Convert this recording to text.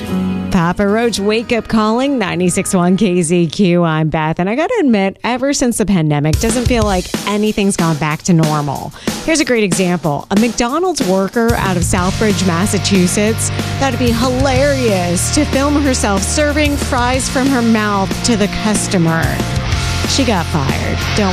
Papa Roach Wake Up Calling, 96.1 KZQ. I'm Beth, and I gotta admit, ever since the pandemic, doesn't feel like anything's gone back to normal. Here's a great example. A McDonald's worker out of Southbridge, Massachusetts, thought it'd be hilarious to film herself serving fries from her mouth to the customer. She got fired. Don't